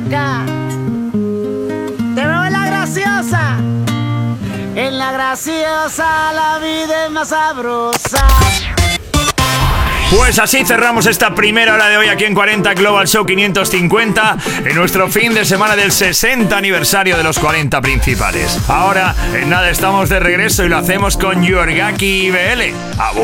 loca. Te veo en la graciosa. En la graciosa la vida es más sabrosa. Pues así cerramos esta primera hora de hoy aquí en 40 Global Show 550, en nuestro fin de semana del 60 aniversario de los 40 principales. Ahora, en nada, estamos de regreso y lo hacemos con Yorgaki IBL.